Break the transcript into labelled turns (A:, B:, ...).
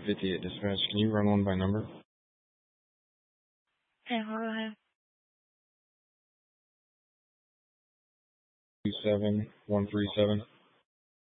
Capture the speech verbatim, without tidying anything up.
A: fifty-eight dispatch. Can you run one by number?
B: Hey, hold on.
A: two seven one three seven.